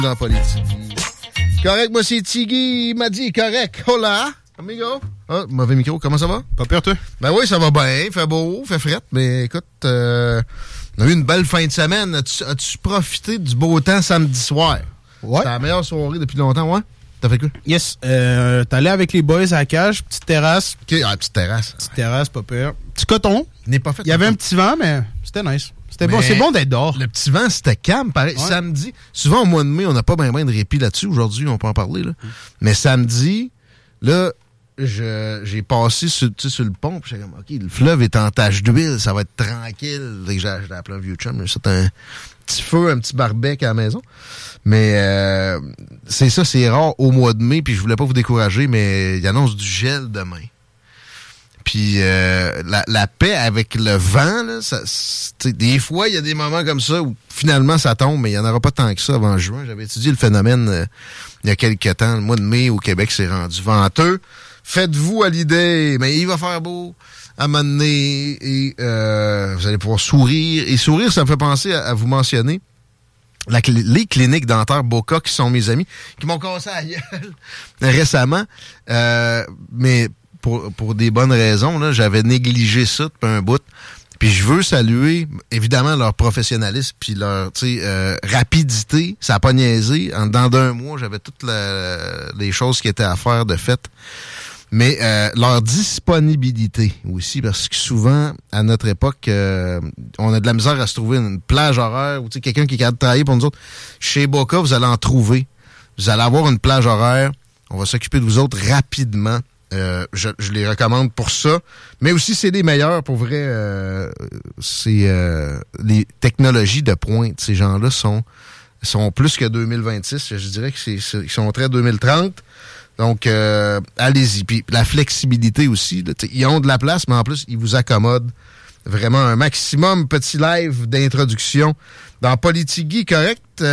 dans la politique. Correct, moi, c'est Tiggy. Il m'a dit correct. Hola, amigo. Ah, mauvais micro, comment ça va? Pas pire, toi? Ben oui, ça va bien. Fait beau, fait frette. Mais écoute, on a eu une belle fin de semaine. As-tu profité du beau temps samedi soir? Ouais. C'était la meilleure soirée depuis longtemps, ouais? T'as fait quoi? Yes. T'allais avec les boys à la cage, petite terrasse. OK, petite terrasse. Petite terrasse, pas pire. Petit coton. N'est pas fait. Il y avait un petit vent, mais c'était nice. C'était bon. C'est bon d'être dehors. Le petit vent, c'était calme. Pareil. Ouais. Samedi, souvent au mois de mai, on n'a pas bien de répit là-dessus. Aujourd'hui, on peut en parler. Là. Mais samedi, là, j'ai passé sur le pont. Puis j'étais comme, OK, le fleuve est en tache d'huile. Ça va être tranquille. J'ai acheté à plein vieux chum. J'ai un petit feu, un petit barbecue à la maison. Mais c'est ça, c'est rare au mois de mai. Puis je voulais pas vous décourager, mais il annonce du gel demain. Puis la paix avec le vent, là, des fois, il y a des moments comme ça où finalement ça tombe, mais il n'y en aura pas tant que ça avant juin. J'avais étudié le phénomène il y a quelques temps. Le mois de mai au Québec, c'est rendu venteux. Faites-vous à l'idée, mais il va faire beau à un moment donné et vous allez pouvoir sourire. Et sourire, ça me fait penser à vous mentionner les cliniques dentaires Boca, qui sont mes amis, qui m'ont cassé la gueule récemment. Mais pour des bonnes raisons, là, j'avais négligé ça depuis un bout. Puis je veux saluer, évidemment, leur professionnalisme puis leur rapidité. Ça n'a pas niaisé. Dans d'un mois, j'avais toutes les choses qui étaient à faire de fait. Mais leur disponibilité aussi, parce que souvent, à notre époque, on a de la misère à se trouver une plage horaire ou quelqu'un qui est capable de travailler pour nous autres. Chez Boca, vous allez en trouver. Vous allez avoir une plage horaire. On va s'occuper de vous autres rapidement. Je les recommande pour ça. Mais aussi, c'est les meilleurs, pour vrai. C'est les technologies de pointe. Ces gens-là sont plus que 2026. Je dirais qu'ils sont très 2030. Donc, allez-y. Puis la flexibilité aussi. Là, ils ont de la place, mais en plus, ils vous accommodent vraiment un maximum. Petit live d'introduction dans Politigui, correct.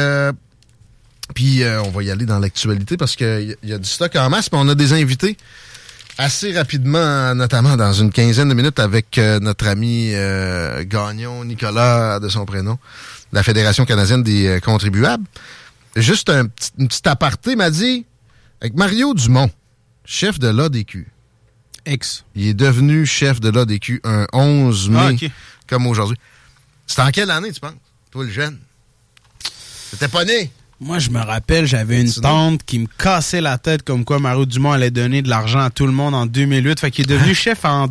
Puis on va y aller dans l'actualité parce qu'il y a du stock en masse, mais on a des invités assez rapidement, notamment dans une quinzaine de minutes avec notre ami Gagnon, Nicolas de son prénom, de la Fédération canadienne des contribuables. Juste une petite aparté, m'a dit, avec Mario Dumont, chef de l'ADQ. Il est devenu chef de l'ADQ un 11 mai, comme aujourd'hui. C'était en quelle année, tu penses? Toi, le jeune? T'étais pas né? Moi, je me rappelle, j'avais une tante qui me cassait la tête comme quoi Mario Dumont allait donner de l'argent à tout le monde en 2008. Fait qu'il est devenu chef en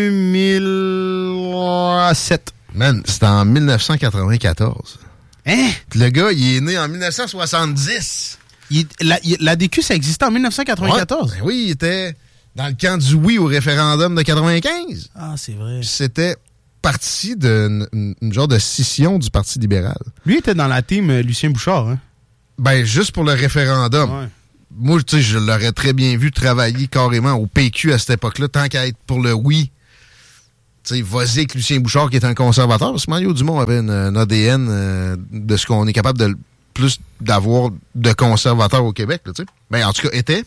2007. Man, c'était en 1994. Hein? Le gars, il est né en 1970. L'ADQ, ça existait en 1994? Ouais, ben oui, il était dans le camp du oui au référendum de 95. Ah, c'est vrai. Puis c'était parti d'une genre de scission du Parti libéral. Lui était dans la team Lucien Bouchard, hein? Ben, juste pour le référendum. Ouais. Moi, tu sais, je l'aurais très bien vu travailler carrément au PQ à cette époque-là, tant qu'à être pour le oui. Tu sais, vas-y avec Lucien Bouchard, qui est un conservateur, parce que Mario Dumont avait un ADN de ce qu'on est capable d'avoir de conservateurs au Québec, tu sais. Ben, en tout cas, était.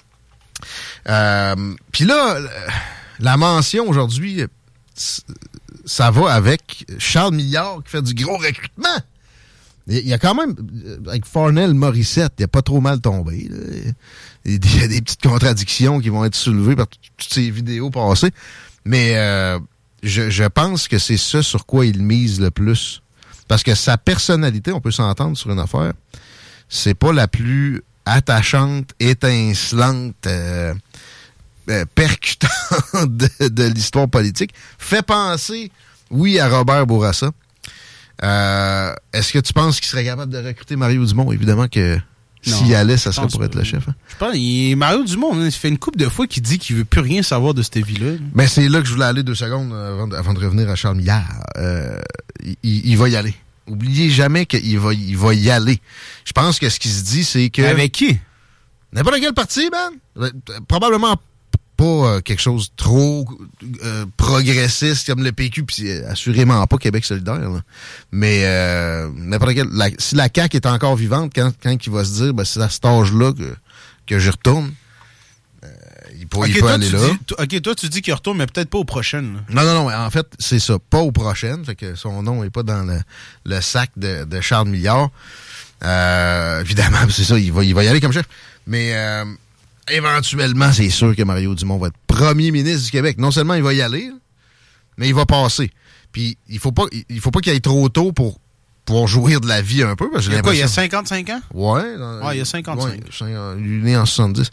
Puis là, la mention aujourd'hui, ça va avec Charles Milliard qui fait du gros recrutement. Il y a quand même, avec Farnell Morissette, il n'y a pas trop mal tombé. Là. Il y a des petites contradictions qui vont être soulevées par toutes ces vidéos passées. Mais je pense que c'est ça sur quoi il mise le plus. Parce que sa personnalité, on peut s'entendre sur une affaire, c'est pas la plus attachante, étincelante, percutante de l'histoire politique. Fait penser, oui, à Robert Bourassa. Est-ce que tu penses qu'il serait capable de recruter Mario Dumont? Évidemment que s'il allait, ça serait pour être le chef. Hein? Je pense Mario Dumont, il fait une couple de fois qu'il dit qu'il veut plus rien savoir de cette vie-là. Ben, c'est là que je voulais aller 2 secondes avant de revenir à Charles Milliard. Il va y aller. Oubliez jamais qu'il va y aller. Je pense que ce qui se dit, c'est que... Avec qui? N'importe quel parti, man. Probablement pas quelque chose trop progressiste comme le PQ, puis assurément pas Québec solidaire. Là. Mais n'importe quel... si la CAQ est encore vivante, quand il va se dire, ben, c'est à cet âge-là que j'y retourne, il peut aller là. OK, toi, tu dis qu'il retourne, mais peut-être pas aux prochaines. Là. Non. En fait, c'est ça. Pas aux prochaines. Fait que son nom est pas dans le sac de Charles Milliard. Évidemment, c'est ça, il va y aller comme chef. Mais éventuellement, c'est sûr que Mario Dumont va être premier ministre du Québec. Non seulement il va y aller, mais il va passer. Puis il faut pas qu'il aille trop tôt pour pouvoir jouir de la vie un peu. Parce que il y a 55 ans? Ouais. Il y a 55. Ouais, il est né en 70.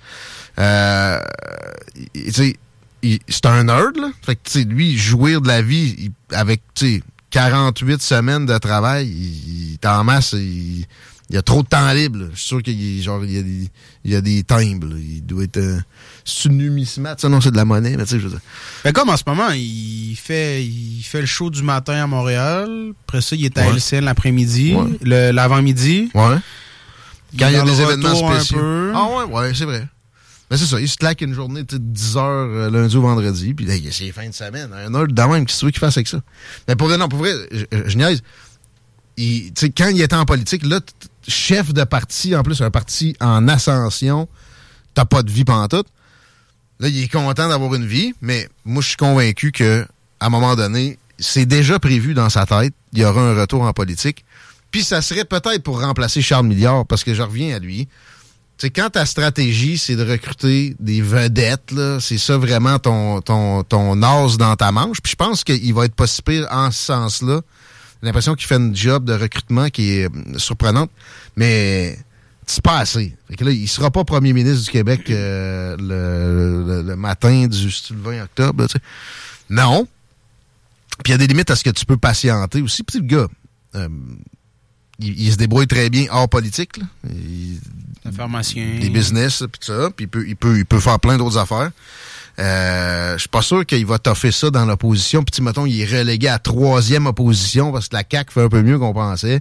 C'est un nerd, là. Fait que, lui, jouir de la vie avec, 48 semaines de travail, il est en masse, il y a trop de temps libre, là. Je suis sûr qu'il y a des timbres, là. Il doit être... c'est une numismate, ça, non, c'est de la monnaie, mais tu sais, je veux dire. Ben, comme en ce moment, il fait le show du matin à Montréal, après ça, il est à LCN l'après-midi, l'avant-midi. Ouais. Quand il y a des événements spéciaux. Ah ouais, c'est vrai. Mais c'est ça, il se claque une journée de 10 heures lundi ou vendredi, puis là, c'est les fins de semaine. Un heure de même, qu'est-ce que tu veux qu'il fasse avec ça? Mais pour vrai, je niaise. Quand il était en politique, là, chef de parti, en plus, un parti en ascension, t'as pas de vie pantoute. Là, il est content d'avoir une vie, mais moi, je suis convaincu que à un moment donné, c'est déjà prévu dans sa tête, il y aura un retour en politique. Puis ça serait peut-être pour remplacer Charles Milliard, parce que je reviens à lui. Tu sais, quand ta stratégie, c'est de recruter des vedettes, là, c'est ça vraiment ton as dans ta manche. Puis je pense qu'il va être pas si pire en ce sens-là. J'ai l'impression qu'il fait une job de recrutement qui est surprenante, mais c'est pas assez. Fait que là, il sera pas premier ministre du Québec le matin du 20 octobre. Là, tu sais. Non. Puis il y a des limites à ce que tu peux patienter aussi. Puis le gars... il se débrouille très bien hors politique. Là. Pharmacien. Des business, puis tout ça. Puis il peut faire plein d'autres affaires. Je suis pas sûr qu'il va toffer ça dans l'opposition. Puis, mettons, il est relégué à 3e opposition parce que la CAQ fait un peu mieux qu'on pensait.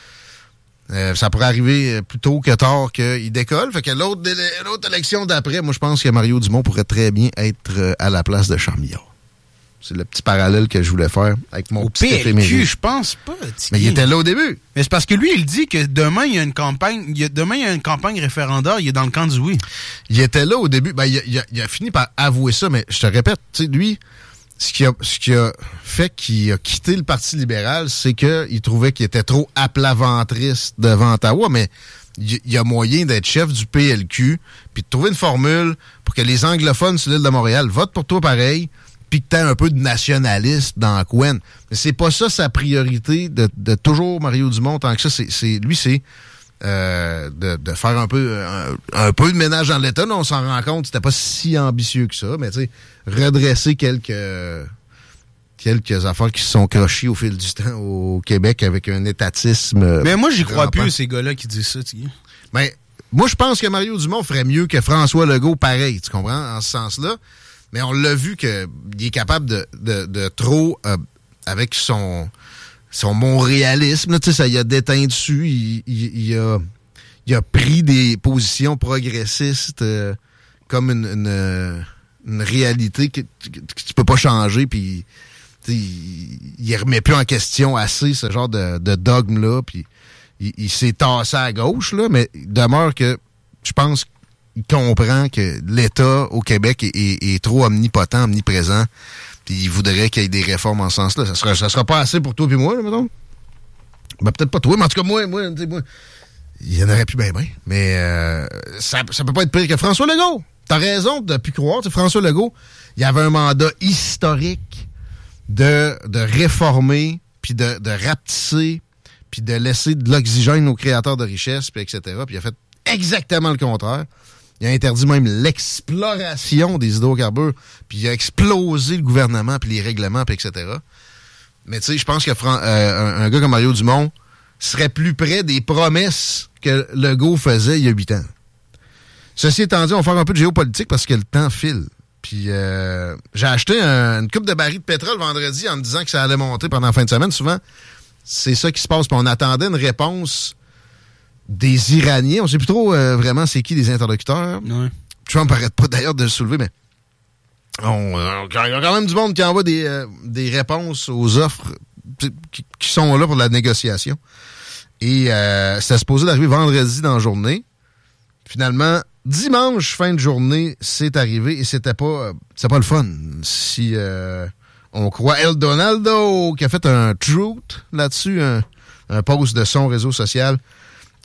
Ça pourrait arriver plus tôt que tard qu'il décolle. Fait que l'autre élection d'après, moi, je pense que Mario Dumont pourrait très bien être à la place de Charles Milliard. C'est le petit parallèle que je voulais faire avec mon petit PLQ, je pense pas. Mais il était là au début. Mais c'est parce que lui, il dit que demain, il y a une campagne, référendaire, il est dans le camp du oui. Il était là au début. Ben, il a fini par avouer ça, mais je te répète, tu sais, lui, ce qui a fait qu'il a quitté le Parti libéral, c'est qu'il trouvait qu'il était trop aplat-ventriste devant Ottawa, mais il y a moyen d'être chef du PLQ, puis de trouver une formule pour que les anglophones sur l'île de Montréal votent pour toi pareil, puis que t'as un peu de nationaliste dans Quen. Mais c'est pas ça sa priorité de toujours Mario Dumont, tant que ça. Lui, c'est de faire un peu de ménage dans l'État. Non, on s'en rend compte, c'était pas si ambitieux que ça, mais tu sais, redresser quelques affaires qui se sont crochées au fil du temps au Québec avec un étatisme. Mais moi, j'y crois plus, ces gars-là qui disent ça, tu sais. Mais moi, je pense que Mario Dumont ferait mieux que François Legault, pareil, tu comprends, en ce sens-là. Mais on l'a vu qu'il est capable de trop, avec son montréalisme, là, tu sais, ça y a déteint dessus. Il a pris des positions progressistes comme une réalité que tu peux pas changer, puis il remet plus en question assez ce genre de dogme-là, puis il s'est tassé à gauche, là, mais il demeure que je pense il comprend que l'État au Québec est trop omnipotent, omniprésent, puis il voudrait qu'il y ait des réformes en ce sens-là. Ça sera pas assez pour toi et moi, là, mettons. Ben, peut-être pas toi, mais en tout cas, moi, il y en aurait plus bien, mais ça peut pas être pire que François Legault. T'as raison de plus croire. François Legault, il avait un mandat historique de réformer, puis de rapetisser, puis de laisser de l'oxygène aux créateurs de richesses, puis etc. Puis il a fait exactement le contraire. Il a interdit même l'exploration des hydrocarbures, puis il a explosé le gouvernement, puis les règlements, puis etc. Mais tu sais, je pense que un gars comme Mario Dumont serait plus près des promesses que Legault faisait il y a 8 ans. Ceci étant dit, on va faire un peu de géopolitique parce que le temps file. Puis j'ai acheté une coupe de barils de pétrole vendredi en me disant que ça allait monter pendant la fin de semaine. Souvent, c'est ça qui se passe. Puis on attendait une réponse des Iraniens. On ne sait plus trop vraiment c'est qui les interlocuteurs. Ouais. Trump n'arrête pas d'ailleurs de le soulever, mais il y a quand même du monde qui envoie des réponses aux offres qui sont là pour la négociation. Et c'était supposé d'arriver vendredi dans la journée. Finalement, dimanche, fin de journée, c'est arrivé et c'était pas le fun. Si on croit El Donaldo qui a fait un truth là-dessus, un post de son réseau social,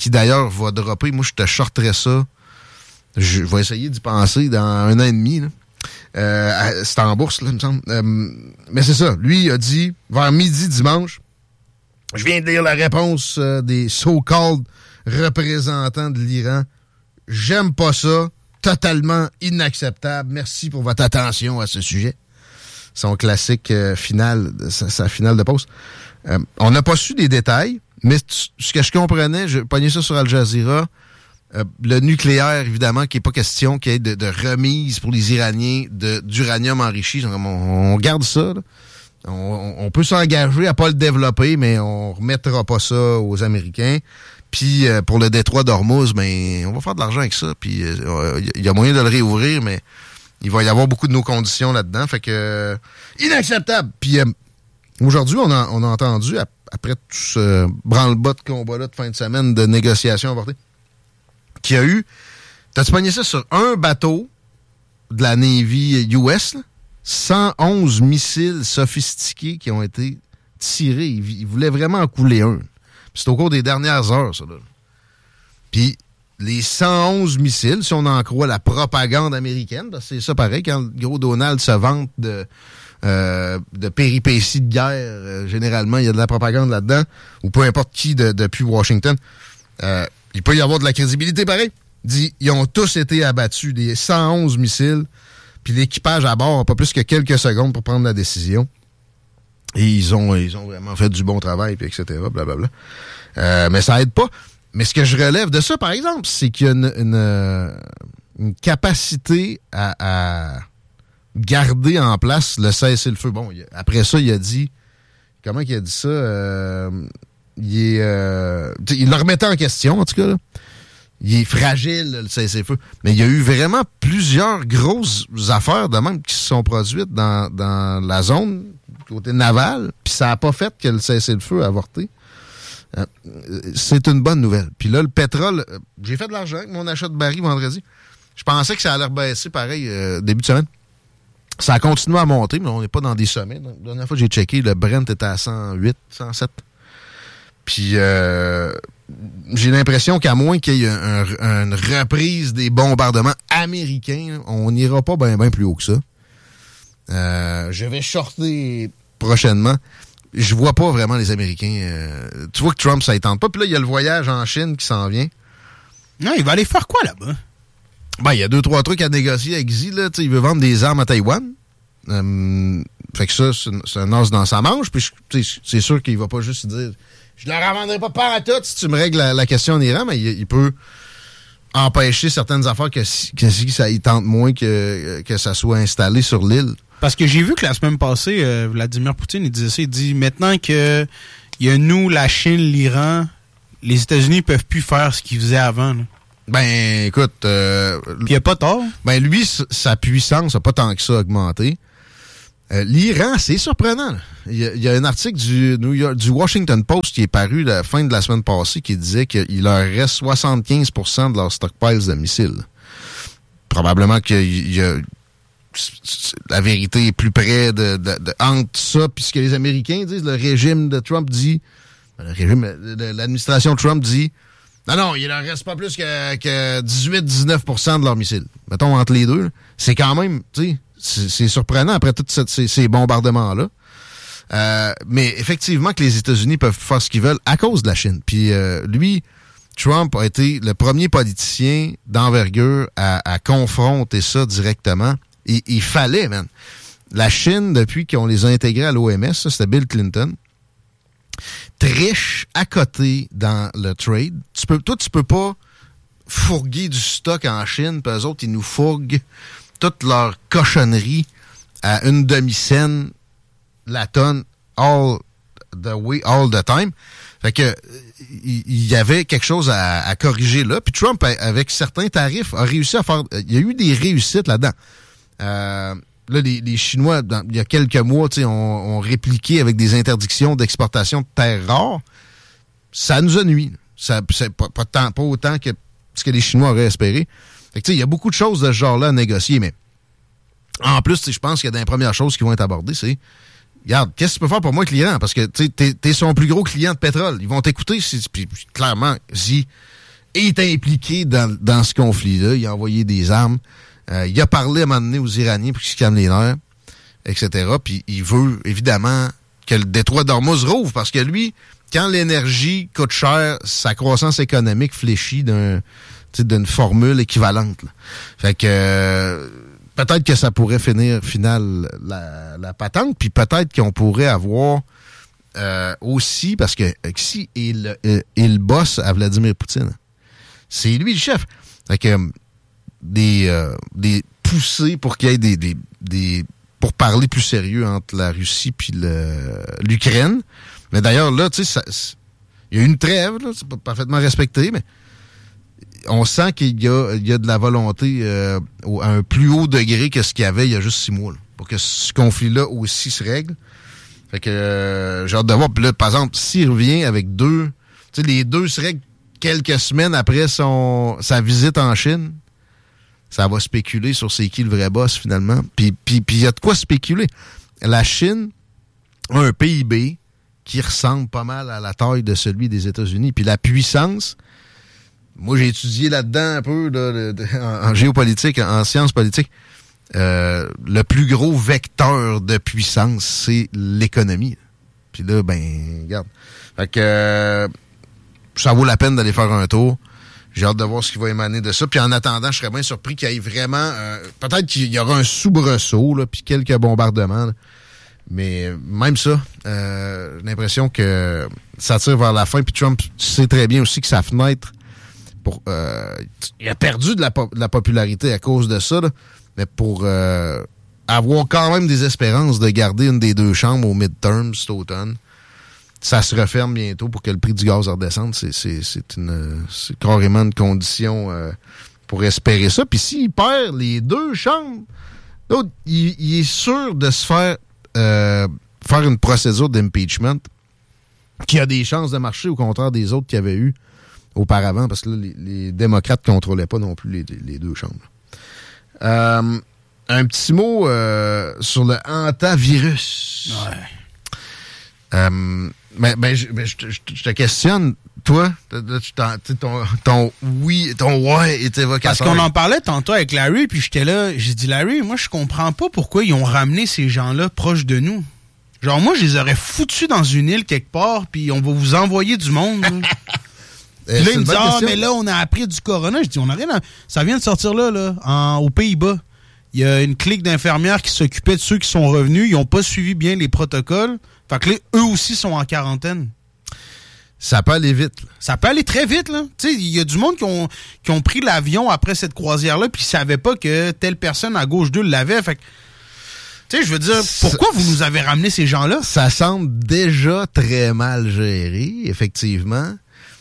qui d'ailleurs va dropper. Moi, je te shorterais ça. Je vais essayer d'y penser dans 1 an et demi. C'est en bourse, là, il me semble. Mais c'est ça. Lui, il a dit, vers midi dimanche, je viens de lire la réponse des so-called représentants de l'Iran. J'aime pas ça. Totalement inacceptable. Merci pour votre attention à ce sujet. Son classique final, sa finale de poste. On n'a pas su des détails, mais ce que je comprenais, je pognais ça sur Al Jazeera, le nucléaire, évidemment, qui n'est pas question qu'il y ait de remise pour les Iraniens d'uranium enrichi. Donc, on garde ça. Là. On peut s'engager à pas le développer, mais on remettra pas ça aux Américains. Puis pour le détroit d'Ormuz, ben on va faire de l'argent avec ça. Puis il y a moyen de le réouvrir, mais il va y avoir beaucoup de nos conditions là-dedans. Fait que inacceptable. Puis aujourd'hui, on a entendu, après tout ce branle-bas de combat-là de fin de semaine de négociations avortées, qu'il y a eu... T'as-tu pogné ça sur un bateau de la Navy US, là? 111 missiles sophistiqués qui ont été tirés. Ils voulaient vraiment en couler un. C'est au cours des dernières heures, ça. Là. Puis les 111 missiles, si on en croit la propagande américaine, parce que c'est ça pareil, quand le gros Donald se vante de péripéties de guerre, généralement, il y a de la propagande là-dedans, ou peu importe qui depuis Washington, il peut y avoir de la crédibilité pareil. Dit, ils ont tous été abattus, des 111 missiles, puis l'équipage à bord n'a pas plus que quelques secondes pour prendre la décision. Et ils ont vraiment fait du bon travail, puis etc., blablabla. Mais ça aide pas. Mais ce que je relève de ça, par exemple, c'est qu'il y a une capacité à garder en place le cessez-le-feu. Bon, après ça, il a dit... Comment il a dit ça? Il le remettait en question, en tout cas, là. Il est fragile, le cessez-le-feu. Mais il y a eu vraiment plusieurs grosses affaires de même qui se sont produites dans la zone, côté naval, puis ça n'a pas fait que le cessez-le-feu a avorté. C'est une bonne nouvelle. Puis là, le pétrole, j'ai fait de l'argent avec mon achat de baril vendredi. Je pensais que ça allait rebaisser pareil début de semaine. Ça a continué à monter, mais on n'est pas dans des sommets. La dernière fois que j'ai checké, le Brent était à 108, 107. Puis j'ai l'impression qu'à moins qu'il y ait une reprise des bombardements américains, on n'ira pas bien plus haut que ça. Je vais shorter prochainement. Je vois pas vraiment les Américains. Tu vois que Trump, ça ne tente pas. Puis là, il y a le voyage en Chine qui s'en vient. Non, il va aller faire quoi là-bas? Ben, il y a 2-3 trucs à négocier avec Xi. Là. Il veut vendre des armes à Taïwan. Fait que ça, c'est un os dans sa manche. Puis c'est sûr qu'il va pas juste dire je ne leur vendrai pas part à tout si tu me règles la question en Iran, mais il peut empêcher certaines affaires que si ça y tente moins que ça soit installé sur l'île. Parce que j'ai vu que la semaine passée, Vladimir Poutine, il disait ça, il dit maintenant que il y a nous, la Chine, l'Iran, les États-Unis ne peuvent plus faire ce qu'ils faisaient avant. Là. Ben, écoute... Puis il n'y a pas tort. Ben, lui, sa puissance n'a pas tant que ça augmenté. L'Iran, c'est surprenant. Il y a un article du Washington Post qui est paru la fin de la semaine passée qui disait qu'il leur reste 75% de leurs stockpiles de missiles. Probablement qu'il y a... La vérité est plus près de entre ça puis ce que les Américains disent. Le régime de Trump dit... l'administration Trump dit... Non, il leur reste pas plus que 18-19% de leurs missiles. Mettons, entre les deux. C'est quand même, tu sais... C'est surprenant après tous ces bombardements-là. Mais effectivement que les États-Unis peuvent faire ce qu'ils veulent à cause de la Chine. Puis lui, Trump a été le premier politicien d'envergure à confronter ça directement. Il fallait, man. La Chine, depuis qu'on les a intégrés à l'OMS, ça c'était Bill Clinton, triche à côté dans le trade. Toi, tu peux pas fourguer du stock en Chine, puis eux autres, ils nous fourguent toute leur cochonnerie à une demi-cent la tonne all the time. Fait que il y avait quelque chose à corriger là. Puis Trump, avec certains tarifs, a réussi à faire... Il y a eu des réussites là-dedans. Là, les Chinois, il y a quelques mois, ont répliqué avec des interdictions d'exportation de terres rares. Ça nous a nuit. Ça, c'est pas autant que ce que les Chinois auraient espéré. Fait que, il y a beaucoup de choses de ce genre-là à négocier, mais en plus, je pense qu'il y a des premières choses qui vont être abordées, c'est regarde, qu'est-ce que tu peux faire pour moi avec l'Iran? Parce que t'es son plus gros client de pétrole. Ils vont t'écouter. Puis clairement, si il est impliqué dans ce conflit-là, il a envoyé des armes. Il a parlé à un moment donné aux Iraniens pour qu'ils se calment les nerfs, etc. Puis il veut, évidemment, que le détroit d'Ormuz rouvre. Parce que lui, quand l'énergie coûte cher, sa croissance économique fléchit d'une formule équivalente. Là. Fait que peut-être que ça pourrait finir la patente, puis peut-être qu'on pourrait avoir aussi, parce que Xi est le boss à Vladimir Poutine. C'est lui le chef. Fait que des poussées pour qu'il y ait des pour parler plus sérieux entre la Russie puis l'Ukraine. Mais d'ailleurs, là, tu sais, il y a une trêve, là, c'est pas parfaitement respecté, mais on sent qu'il y a de la volonté à un plus haut degré que ce qu'il y avait il y a juste 6 mois, là, pour que ce conflit-là aussi se règle. Fait que j'ai hâte de voir. Puis là, par exemple, s'il revient avec deux, tu sais, les deux se règlent quelques semaines après sa visite en Chine, ça va spéculer sur c'est qui le vrai boss, finalement. Puis il y a de quoi spéculer. La Chine a un PIB qui ressemble pas mal à la taille de celui des États-Unis. Puis la puissance, moi j'ai étudié là-dedans un peu là, en géopolitique, en sciences politiques. Le plus gros vecteur de puissance, c'est l'économie. Puis là, ben, regarde. Fait que ça vaut la peine d'aller faire un tour. J'ai hâte de voir ce qui va émaner de ça. Puis en attendant, je serais bien surpris qu'il y ait vraiment... peut-être qu'il y aura un soubresaut, là, puis quelques bombardements. Là. Mais même ça, j'ai l'impression que ça tire vers la fin. Puis Trump, tu sais très bien aussi que sa fenêtre... il a perdu de la popularité à cause de ça, là. Mais pour avoir quand même des espérances de garder une des deux chambres au midterm cet automne, ça se referme bientôt pour que le prix du gaz redescende. C'est carrément une condition pour espérer ça. Puis s'il perd les deux chambres, l'autre, il est sûr de se faire une procédure d'impeachment qui a des chances de marcher au contraire des autres qu'il y avait eu auparavant, parce que là, les démocrates ne contrôlaient pas non plus les deux chambres. Un petit mot sur le hantavirus. Ouais. Je te questionne, toi, ton oui, ton ouais est évocateur. Parce qu'on en parlait tantôt avec Larry, puis j'étais là, j'ai dit, Larry, moi je comprends pas pourquoi ils ont ramené ces gens-là proches de nous. Genre, moi, je les aurais foutus dans une île quelque part, puis on va vous envoyer du monde. Puis là, il me dit, mais là, on a appris du corona. Je dis, on a rien ça vient de sortir là, aux Pays-Bas. Il y a une clique d'infirmières qui s'occupait de ceux qui sont revenus. Ils n'ont pas suivi bien les protocoles. Fait que là, eux aussi sont en quarantaine. Ça peut aller vite. Là. Ça peut aller très vite, là. Tu sais, il y a du monde qui ont pris l'avion après cette croisière-là, puis ils savaient pas que telle personne à gauche d'eux l'avait. Fait que, tu sais, je veux dire, pourquoi vous nous avez ramené ces gens-là? Ça semble déjà très mal géré, effectivement.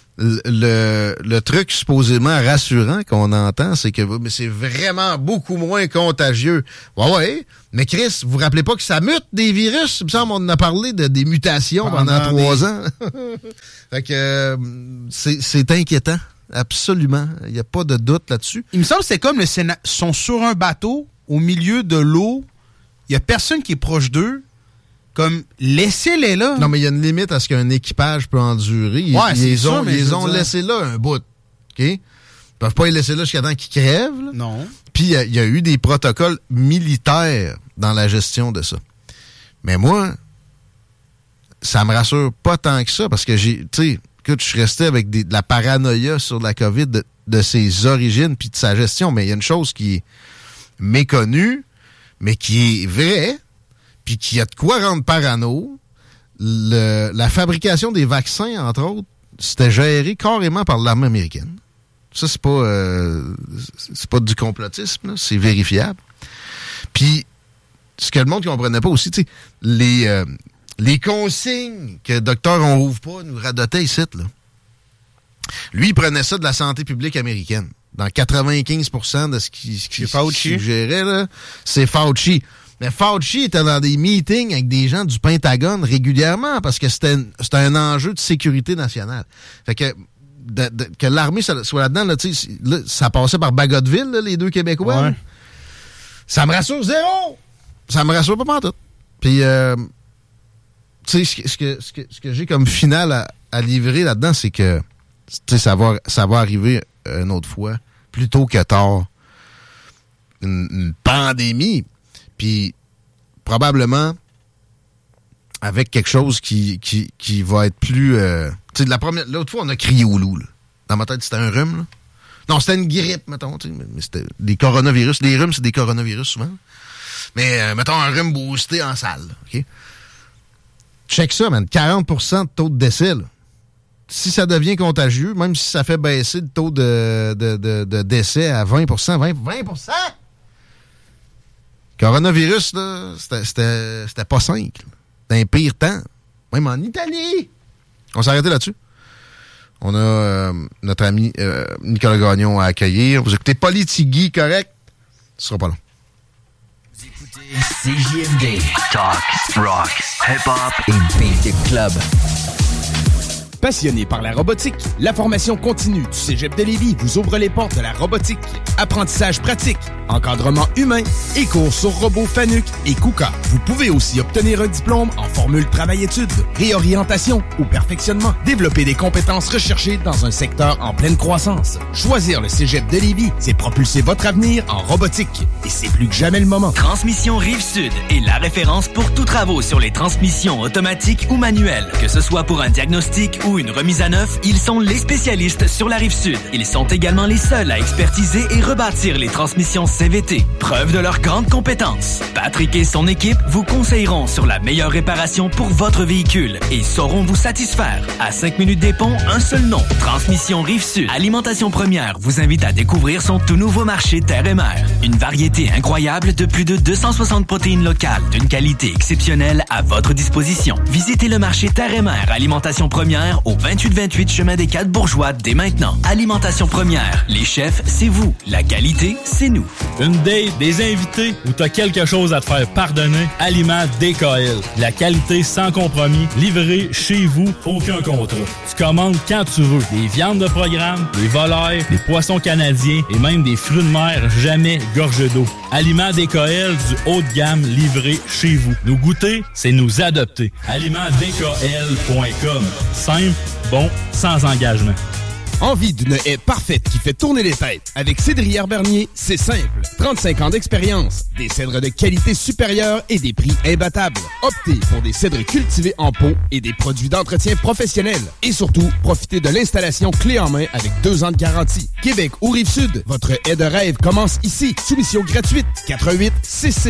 Le truc supposément rassurant qu'on entend, c'est que mais c'est vraiment beaucoup moins contagieux. Ouais, mais Chris, vous vous rappelez pas que ça mute des virus? Il me semble qu'on en a parlé des mutations pendant 3 ans. Fait que c'est inquiétant, absolument. Il n'y a pas de doute là-dessus. Il me semble que c'est comme sont sur un bateau, au milieu de l'eau, il n'y a personne qui est proche d'eux. Comme, laissez-les là. Non, mais il y a une limite à ce qu'un équipage peut endurer. Ils les ont laissés là un bout. OK? Ils peuvent pas les laisser là jusqu'à temps qu'ils crèvent. Là. Non. Puis, il y a eu des protocoles militaires dans la gestion de ça. Mais moi, ça me rassure pas tant que ça, parce que je suis resté avec de la paranoïa sur la COVID de ses origines puis de sa gestion. Mais il y a une chose qui est méconnue, mais qui est vraie, puis qu'il y a de quoi rendre parano. La fabrication des vaccins, entre autres, c'était géré carrément par l'armée américaine. Ça, c'est pas du complotisme, là, c'est vérifiable. Puis, ce que le monde ne comprenait pas aussi, tu sais, les consignes que Dr. On Rouvre Pas nous radotait ici, là. Lui, il prenait ça de la santé publique américaine. Dans 95% de ce qu'il suggérait, là, c'est Fauci. Mais Fauci était dans des meetings avec des gens du Pentagone régulièrement parce que c'était un enjeu de sécurité nationale. Fait que que l'armée soit là-dedans, là, ça passait par Bagotville, là, les deux Québécois. Ouais. Ça me rassure zéro! Ça me rassure pas pantoute. Puis tu sais, ce que j'ai comme finale à livrer là-dedans, c'est que, tu sais, ça va arriver une autre fois, plus tôt que tard. Une pandémie, puis probablement avec quelque chose qui va être plus... tu sais, l'autre fois, on a crié au loup, là. Dans ma tête, c'était un rhume, là. Non, c'était une grippe, mettons, tu sais, mais c'était des coronavirus. Les rhumes, c'est des coronavirus, souvent. Mais, mettons, un rhume boosté en salle, là, OK? Check ça, man. 40% de taux de décès, là. Si ça devient contagieux, même si ça fait baisser le taux de décès à 20%, 20%! Coronavirus, là, c'était pas 5. C'était un pire temps. Même en Italie. On s'est arrêté là-dessus. On a notre ami Nicolas Gagnon à accueillir. Vous écoutez Politigui, correct? Ce sera pas long. Vous écoutez CJMD. Talk, rock, hip-hop et beat club. Passionné par la robotique, la formation continue du Cégep de Lévis vous ouvre les portes de la robotique. Apprentissage pratique, encadrement humain et cours sur robots Fanuc et KUKA. Vous pouvez aussi obtenir un diplôme en formule travail-études, réorientation ou perfectionnement. Développer des compétences recherchées dans un secteur en pleine croissance. Choisir le Cégep de Lévis, c'est propulser votre avenir en robotique. Et c'est plus que jamais le moment. Transmission Rive-Sud est la référence pour tous travaux sur les transmissions automatiques ou manuelles. Que ce soit pour un diagnostic ou une remise à neuf, ils sont les spécialistes sur la Rive-Sud. Ils sont également les seuls à expertiser et rebâtir les transmissions CVT. Preuve de leur grande compétence. Patrick et son équipe vous conseilleront sur la meilleure réparation pour votre véhicule et sauront vous satisfaire. À 5 minutes des ponts, un seul nom. Transmission Rive-Sud. Alimentation Première vous invite à découvrir son tout nouveau marché Terre et Mer. Une variété incroyable de plus de 260 protéines locales d'une qualité exceptionnelle à votre disposition. Visitez le marché Terre et Mer Alimentation Première au 2828 chemin des 4 Bourgeois dès maintenant. Alimentation Première. Les chefs, c'est vous. La qualité, c'est nous. Une date, des invités ou t'as quelque chose à te faire pardonner? Aliments DKL. La qualité sans compromis. Livré chez vous. Aucun contrat. Tu commandes quand tu veux. Des viandes de programme, des volailles, des poissons canadiens et même des fruits de mer jamais gorgés d'eau. Aliments DKL du haut de gamme livré chez vous. Nous goûter, c'est nous adopter. alimentsdkl.com. Simple, bon, sans engagement. Envie d'une haie parfaite qui fait tourner les têtes? Avec Cédrière Bernier, c'est simple. 35 ans d'expérience, des cèdres de qualité supérieure et des prix imbattables. Optez pour des cèdres cultivés en pot et des produits d'entretien professionnels. Et surtout, profitez de l'installation clé en main avec 2 ans de garantie. Québec ou Rive-Sud, votre haie de rêve commence ici. Soumission gratuite. 88 666